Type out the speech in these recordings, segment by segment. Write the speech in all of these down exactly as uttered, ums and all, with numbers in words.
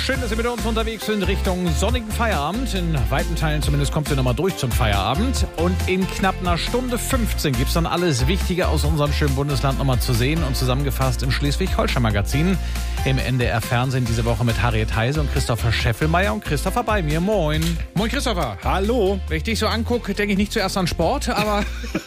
Schön, dass Sie mit uns unterwegs sind Richtung sonnigen Feierabend. In weiten Teilen zumindest kommt ihr nochmal durch zum Feierabend. Und in knapp einer Stunde fünfzehn gibt es dann alles Wichtige aus unserem schönen Bundesland nochmal zu sehen und zusammengefasst im Schleswig-Holstein-Magazin. Im N D R-Fernsehen diese Woche mit Harriet Heise und Christopher Scheffelmeier. Und Christopher bei mir. Moin. Moin, Christopher. Hallo. Wenn ich dich so angucke, denke ich nicht zuerst an Sport, aber...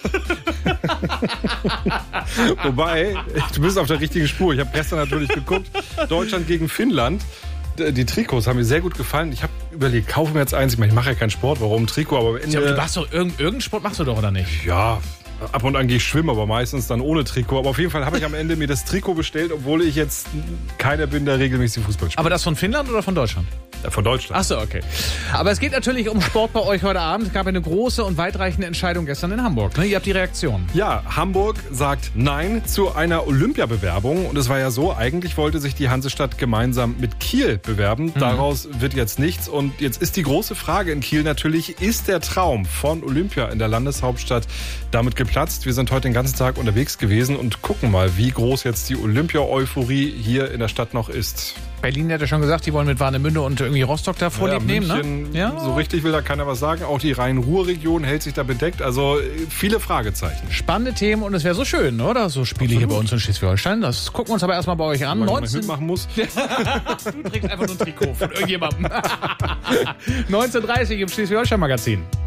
Wobei, du bist auf der richtigen Spur. Ich habe gestern natürlich geguckt, Deutschland gegen Finnland. Die Trikots haben mir sehr gut gefallen. Ich habe überlegt, kaufe mir jetzt eins. Ich meine, ich mache ja keinen Sport, warum Trikot? Aber am Ende, ja, du machst doch irgendeinen irgendein Sport machst du doch, oder nicht? Ja, ab und an gehe ich schwimmen, aber meistens dann ohne Trikot. Aber auf jeden Fall habe ich am Ende mir das Trikot bestellt, obwohl ich jetzt keiner bin, der regelmäßig Fußball spielt. Aber das von Finnland oder von Deutschland? Von Deutschland. Ach so, okay. Aber es geht natürlich um Sport bei euch heute Abend. Es gab eine große und weitreichende Entscheidung gestern in Hamburg. Ne? Ihr habt die Reaktion. Ja, Hamburg sagt Nein zu einer Olympiabewerbung. Und es war ja so, eigentlich wollte sich die Hansestadt gemeinsam mit Kiel bewerben. Mhm. Daraus wird jetzt nichts. Und jetzt ist die große Frage in Kiel natürlich, ist der Traum von Olympia in der Landeshauptstadt damit geplatzt? Wir sind heute den ganzen Tag unterwegs gewesen und gucken mal, wie groß jetzt die Olympia-Euphorie hier in der Stadt noch ist. Berlin hat ja schon gesagt, die wollen mit Warnemünde und irgendwie Rostock da vorlieb ja, nehmen, München, ne? Ja. So richtig will da keiner was sagen. Auch die Rhein-Ruhr-Region hält sich da bedeckt. Also viele Fragezeichen. Spannende Themen und es wäre so schön, oder? So Spiele Absolut. Hier bei uns in Schleswig-Holstein. Das gucken wir uns aber erstmal bei euch an. Weil neunzehn ich mitmachen muss. Du trägst einfach nur ein Trikot von irgendjemandem. neunzehn Uhr dreißig im Schleswig-Holstein-Magazin.